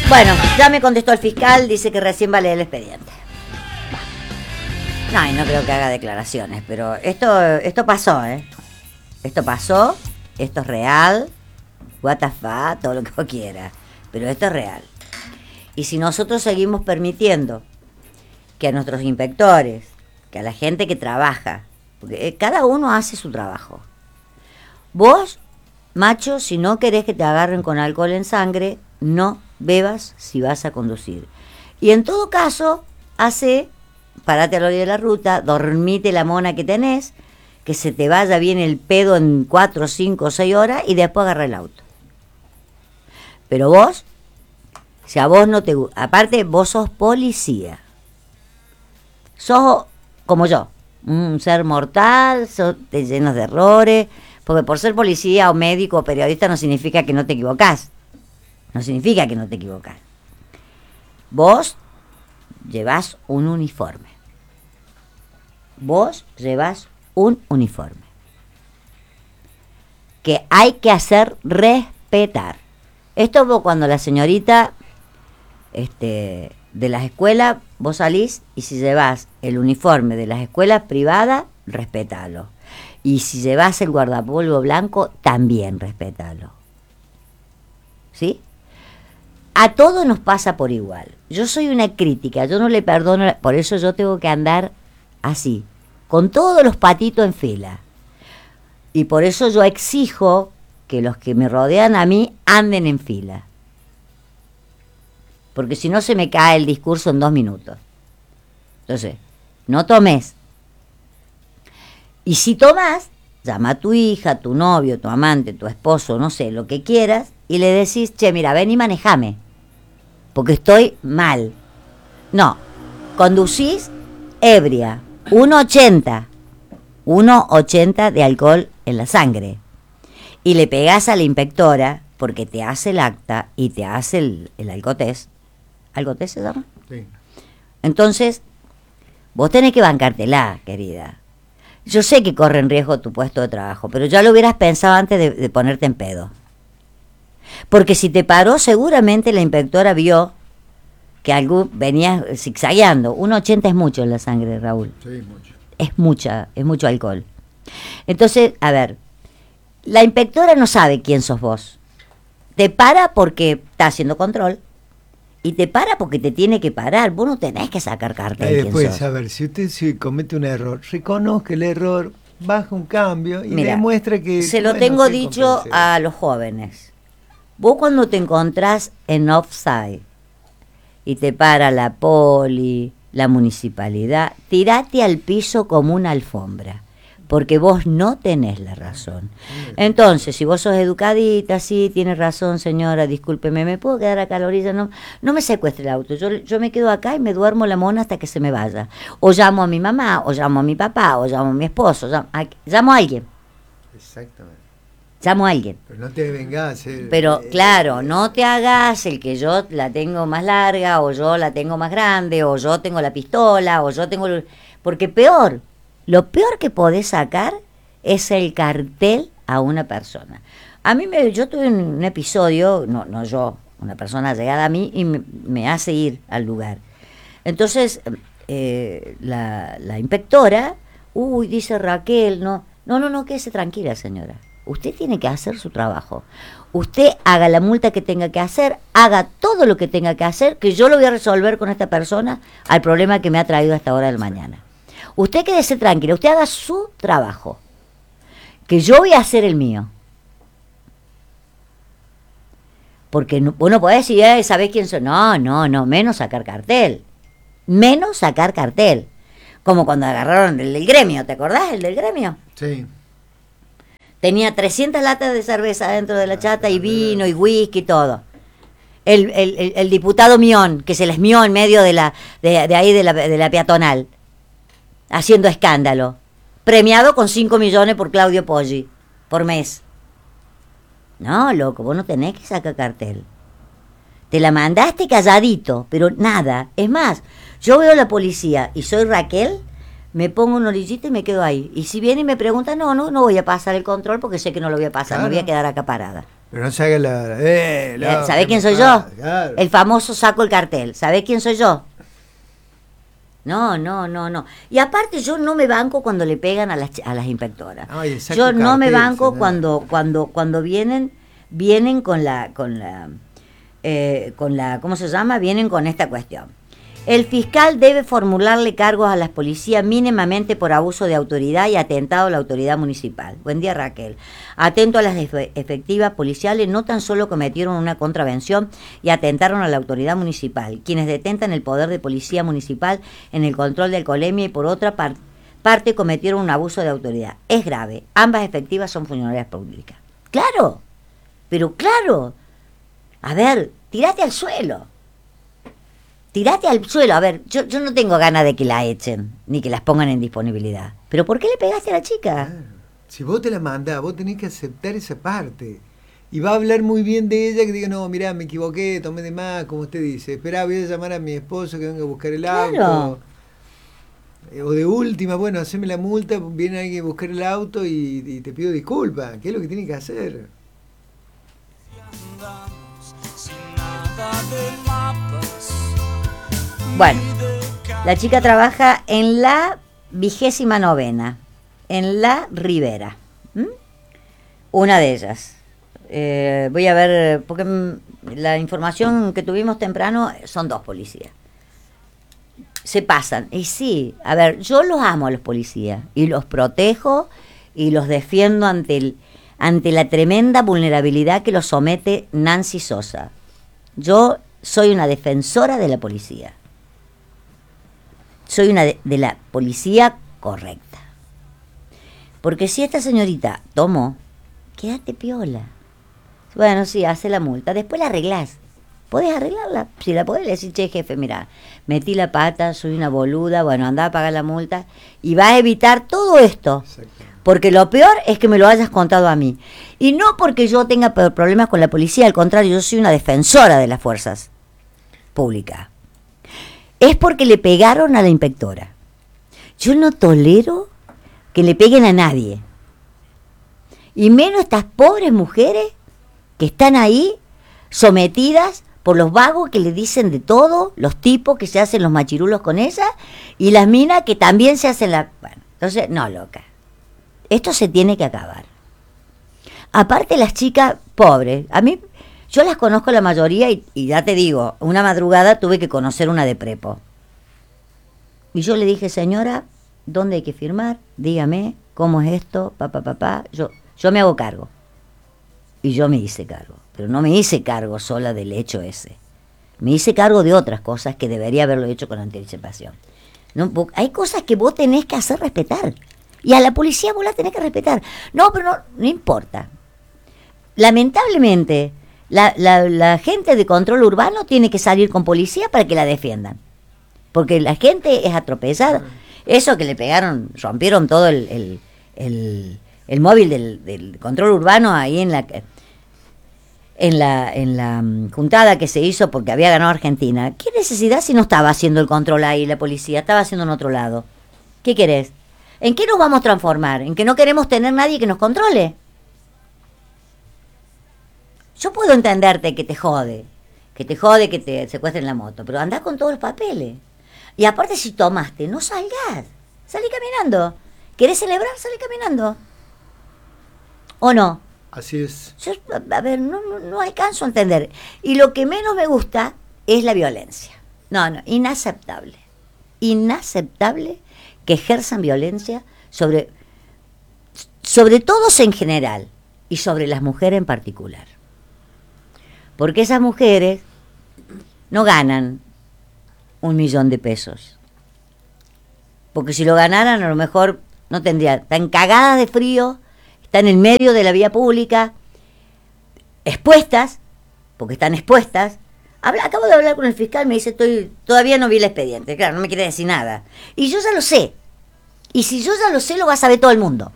Bueno, ya me contestó el fiscal, dice que recién va a leer el expediente. No, y no creo que haga declaraciones, pero esto pasó, ¿eh? Esto pasó, esto es real, what the fuck, todo lo que vos quieras, pero esto es real. Y si nosotros seguimos permitiendo que a nuestros inspectores, que a la gente que trabaja, porque cada uno hace su trabajo. Vos, macho, si no querés que te agarren con alcohol en sangre, no bebas si vas a conducir. Y en todo caso, parate a la orilla de la ruta, dormite la mona que tenés, que se te vaya bien el pedo en 4, 5, 6 horas y después agarra el auto. Pero vos, si a vos no te gusta, aparte vos sos policía, sos como yo, un ser mortal, te llenos de errores, porque por ser policía o médico o periodista no significa que no te equivocás. No significa que no te equivocás. Vos llevás un uniforme. Vos llevás un uniforme. Que hay que hacer respetar. Esto cuando la señorita de las escuelas, vos salís y si llevas el uniforme de las escuelas privadas, respétalo. Y si llevas el guardapolvo blanco, también respétalo. ¿Sí? A todos nos pasa por igual. Yo soy una crítica, yo no le perdono, por eso yo tengo que andar así, con todos los patitos en fila. Y por eso yo exijo que los que me rodean a mí anden en fila. Porque si no se me cae el discurso en 2 minutos. Entonces, no tomes. Y si tomás, llama a tu hija, tu novio, tu amante, tu esposo, no sé, lo que quieras, y le decís, che, mira, ven y manejame, porque estoy mal. No, conducís ebria, 1,80 de alcohol en la sangre. Y le pegás a la inspectora, porque te hace el acta y te hace el alcotest. ¿Alcotest se llama? Sí. Entonces, vos tenés que bancártela, querida. Yo sé que corre en riesgo tu puesto de trabajo, pero ya lo hubieras pensado antes de ponerte en pedo. Porque si te paró, seguramente la inspectora vio que algo venía zigzagueando. 1,80 es mucho en la sangre, Raúl. Sí, mucho. Es mucho alcohol. Entonces, a ver, la inspectora no sabe quién sos vos. Te para porque está haciendo control. Y te para porque te tiene que parar. Vos no tenés que sacar cartel. Después, a ver, si usted comete un error, reconozca el error, baja un cambio y demuestra que... Se lo tengo dicho a los jóvenes. Vos cuando te encontrás en offside y te para la poli, la municipalidad, tirate al piso como una alfombra, porque vos no tenés la razón. Entonces, si vos sos educadita, sí, tienes razón, señora, discúlpeme, ¿me puedo quedar acá a la orilla? No me secuestre el auto, yo me quedo acá y me duermo la mona hasta que se me vaya. O llamo a mi mamá, o llamo a mi papá, o llamo a mi esposo, llamo a alguien. Exactamente. Llamo a alguien. Pero no te vengas. Pero claro, no te hagas el que yo la tengo más larga, o yo la tengo más grande, o yo tengo la pistola, o yo tengo... Porque lo peor que podés sacar es el cartel a una persona. Yo tuve un episodio, no yo, una persona llegada a mí y me hace ir al lugar. Entonces, la inspectora, dice Raquel, no, quédese tranquila, señora. Usted tiene que hacer su trabajo. Usted haga la multa que tenga que hacer, haga todo lo que tenga que hacer, que yo lo voy a resolver con esta persona al problema que me ha traído a esta hora de la mañana. Usted quédese tranquila, usted haga su trabajo, que yo voy a hacer el mío. Porque vos no podés decir, ¿sabés quién soy? No, menos sacar cartel. Menos sacar cartel. Como cuando agarraron el del gremio, ¿te acordás? El del gremio. Sí. Tenía 300 latas de cerveza dentro de la chata y vino y whisky y todo. El diputado Mión, que se les mió en medio de la peatonal, haciendo escándalo. Premiado con 5 millones por Claudio Poggi, por mes. No, loco, vos no tenés que sacar cartel. Te la mandaste calladito, pero nada. Es más, yo veo a la policía y soy Raquel, me pongo una orillita y me quedo ahí. Y si viene y me pregunta, no voy a pasar el control porque sé que no lo voy a pasar, claro. Me voy a quedar acá parada. Pero no se haga la... ¿Sabés quién soy yo? Claro. El famoso saco el cartel. ¿Sabés quién soy yo? No. Y aparte yo no me banco cuando le pegan a las inspectoras. Ay, saco Yo no me cartel, banco señora. cuando vienen con la ¿cómo se llama? Vienen con esta cuestión. El fiscal debe formularle cargos a las policías mínimamente por abuso de autoridad y atentado a la autoridad municipal. Buen día, Raquel. Atento a las efectivas policiales, no tan solo cometieron una contravención y atentaron a la autoridad municipal, quienes detentan el poder de policía municipal en el control del colemia y por otra parte cometieron un abuso de autoridad. Es grave. Ambas efectivas son funcionarias públicas. Claro, pero claro. A ver, tirate al suelo. Tirate al suelo. A ver, yo no tengo ganas de que la echen, ni que las pongan en disponibilidad. ¿Pero por qué le pegaste a la chica? Claro. Si vos te la mandás, vos tenés que aceptar esa parte. Y va a hablar muy bien de ella, que diga, no, mirá, me equivoqué, tomé de más, como usted dice. Esperá, voy a llamar a mi esposo que venga a buscar el auto. O de última, bueno, haceme la multa, viene alguien a buscar el auto y te pido disculpas. ¿Qué es lo que tiene que hacer? Bueno, la chica trabaja en la 29ª, en la Ribera. Una de ellas. Voy a ver, porque la información que tuvimos temprano son 2 policías. Se pasan. Y sí, a ver, yo los amo a los policías y los protejo y los defiendo ante la tremenda vulnerabilidad que los somete Nancy Sosa. Yo soy una defensora de la policía. Soy una de la policía correcta. Porque si esta señorita tomó, quédate piola. Bueno, sí, hace la multa. Después la arreglás. ¿Podés arreglarla? Si la podés, le decís, che, jefe, mirá, metí la pata, soy una boluda, bueno, andá a pagar la multa. Y vas a evitar todo esto. Porque lo peor es que me lo hayas contado a mí. Y no porque yo tenga problemas con la policía, al contrario, yo soy una defensora de las fuerzas públicas. Es porque le pegaron a la inspectora. Yo no tolero que le peguen a nadie. Y menos estas pobres mujeres que están ahí sometidas por los vagos que le dicen de todo, los tipos que se hacen los machirulos con ella y las minas que también se hacen la... Bueno, entonces, no, loca. Esto se tiene que acabar. Aparte las chicas pobres, a mí... Yo las conozco la mayoría y ya te digo, una madrugada tuve que conocer una de prepo. Y yo le dije, señora, ¿dónde hay que firmar? Dígame, ¿cómo es esto? Yo me hago cargo. Y yo me hice cargo. Pero no me hice cargo sola del hecho ese. Me hice cargo de otras cosas que debería haberlo hecho con anticipación. No, hay cosas que vos tenés que hacer respetar. Y a la policía vos la tenés que respetar. No, pero no importa. Lamentablemente... La gente de control urbano tiene que salir con policía para que la defiendan. Porque la gente es atropellada. Eso que le pegaron, rompieron todo el móvil del control urbano ahí en la juntada que se hizo porque había ganado Argentina. ¿Qué necesidad si no estaba haciendo el control ahí la policía? Estaba haciendo en otro lado. ¿Qué querés? ¿En qué nos vamos a transformar? ¿En que no queremos tener nadie que nos controle? Yo puedo entenderte que te jode que te secuestren la moto, pero andá con todos los papeles. Y aparte si tomaste, no salgas, salí caminando. ¿Querés celebrar? Salí caminando. ¿O no? Así es. Yo, a ver, no alcanzo a entender. Y lo que menos me gusta es la violencia. No, inaceptable. Inaceptable que ejerzan violencia sobre todos en general y sobre las mujeres en particular. Porque esas mujeres no ganan 1 millón de pesos. Porque si lo ganaran, a lo mejor no tendrían. Están cagadas de frío, están en medio de la vía pública, expuestas, porque están expuestas. Acabo de hablar con el fiscal, me dice, todavía no vi el expediente. Claro, no me quiere decir nada. Y yo ya lo sé. Y si yo ya lo sé, lo va a saber todo el mundo.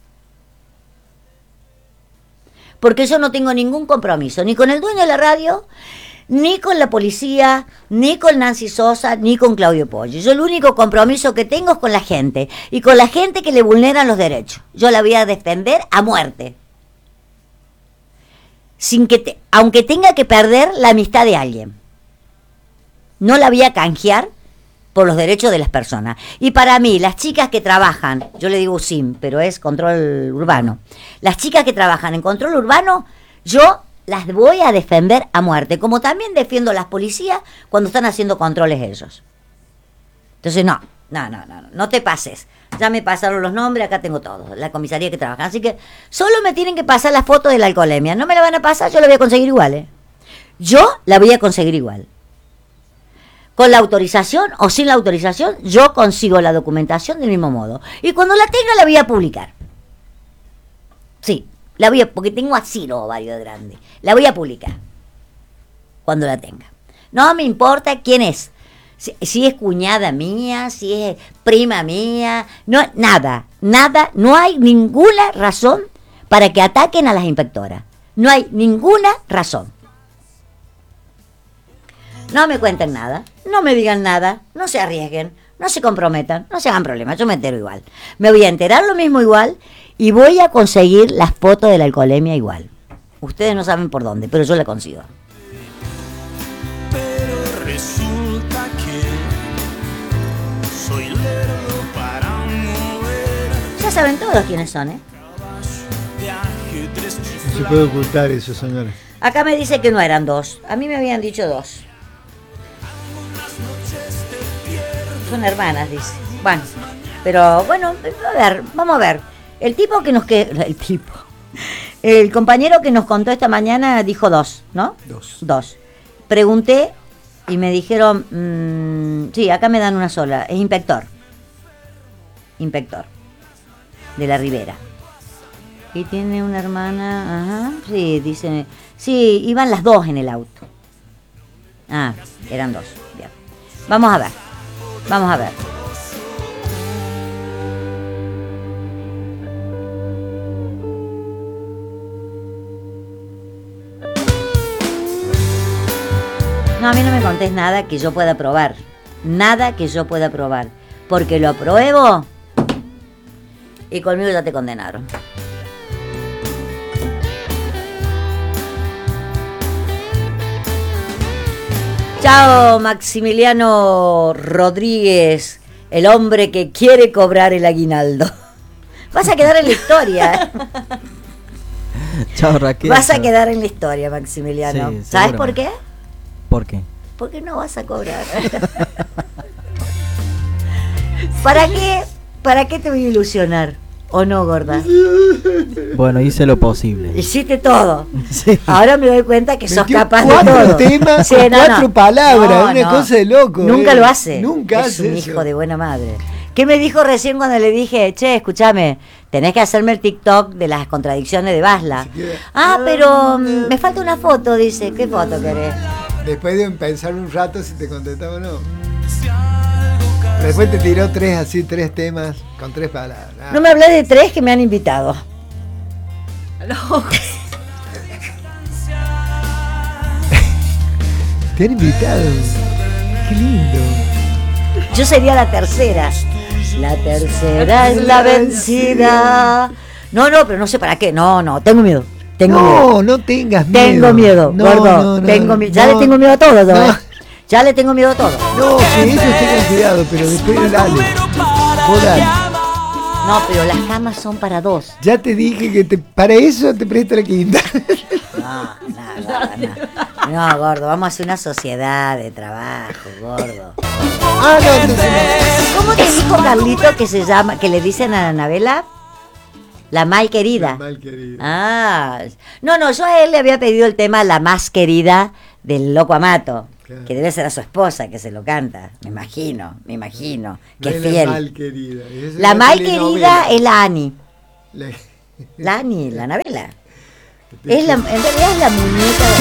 Porque yo no tengo ningún compromiso, ni con el dueño de la radio, ni con la policía, ni con Nancy Sosa, ni con Claudio Poggi. Yo el único compromiso que tengo es con la gente, y con la gente que le vulneran los derechos. Yo la voy a defender a muerte. aunque tenga que perder la amistad de alguien. No la voy a canjear por los derechos de las personas. Y para mí, las chicas que trabajan, yo le digo SIM, pero es control urbano. Las chicas que trabajan en control urbano, yo las voy a defender a muerte, como también defiendo a las policías cuando están haciendo controles ellos. Entonces, no te pases. Ya me pasaron los nombres, acá tengo todos, la comisaría que trabaja. Así que solo me tienen que pasar la foto de la alcoholemia. No me la van a pasar, yo la voy a conseguir igual, ¿eh? Yo la voy a conseguir igual. Con la autorización o sin la autorización, yo consigo la documentación del mismo modo. Y cuando la tenga, la voy a publicar. Sí, porque tengo así los ovarios grandes. La voy a publicar. Cuando la tenga. No me importa quién es. Si es cuñada mía, si es prima mía. Nada. No hay ninguna razón para que ataquen a las inspectoras. No hay ninguna razón. No me cuenten nada, no me digan nada, no se arriesguen, no se comprometan, no se hagan problemas, yo me entero igual. Me voy a enterar lo mismo igual y voy a conseguir las fotos de la alcoholemia igual. Ustedes no saben por dónde, pero yo la consigo. Pero resulta que soy lerdo para mover. Ya saben todos quiénes son, ¿eh? No se puede ocultar eso, señores. Acá me dice que no eran 2, a mí me habían dicho 2. Son hermanas, dice. Bueno, pero bueno, vamos a ver. El compañero que nos contó esta mañana dijo 2, ¿no? 2. Pregunté y me dijeron, sí, acá me dan una sola, es inspector de la Ribera. Y tiene una hermana, ajá, sí, dice, sí, iban las 2 en el auto. Ah, eran 2, bien. Vamos a ver. No, a mí no me contés nada que yo pueda probar. Porque lo apruebo y conmigo ya te condenaron. Chao, Maximiliano Rodríguez, el hombre que quiere cobrar el aguinaldo. Vas a quedar en la historia. Chao, Raquel. Vas a quedar en la historia, Maximiliano. Sí, ¿Sabes por qué? ¿Por qué? Porque no vas a cobrar. ¿Para qué? ¿Para qué te voy a ilusionar? ¿O no, gorda? Bueno, hice lo posible. Hiciste todo. Sí. Ahora me doy cuenta que sos capaz de 4 todo. temas Sí, con no, 4 no. palabras, No, una cosa de loco. Nunca lo hace. Nunca es hace un eso. hijo de buena madre. ¿Qué me dijo recién cuando le dije, che, escúchame, tenés que hacerme el TikTok de las contradicciones de Basla? Pero me falta una foto, dice. ¿Qué foto querés? Después de pensar un rato si te contestaba o no. Después te tiró 3 temas con 3 palabras. No me hablé de 3 que me han invitado. No. Te han invitado. Qué lindo. Yo sería la tercera. La tercera es la vencida. No, pero no sé para qué. No, tengo miedo. No tengas miedo. Tengo miedo, gordo. Ya le tengo miedo a todo, no. Ya le tengo miedo a todo. No, que ellos tengan cuidado, pero después dale. Vos dale. No, pero las camas son para 2. Ya te dije que para eso te presto la quinta. No, gordo, vamos a hacer una sociedad de trabajo, gordo. No. ¿Cómo te dijo Carlito que le dicen a Anabela? La mal querida. La mal querida. No, yo a él le había pedido el tema La más querida del Loco Amato. Claro. Que debe ser a su esposa que se lo canta, me imagino, que es fiel. La mal querida. La mal querida es la Ani. La Ani, la Anabela. En realidad es la muñeca de